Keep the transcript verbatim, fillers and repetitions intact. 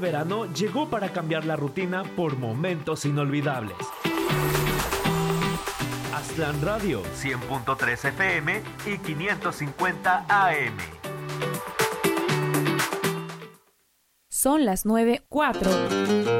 verano llegó para cambiar la rutina por momentos inolvidables. Aztlán Radio, cien punto tres F M y quinientos cincuenta A M. Son las nueve cuatro.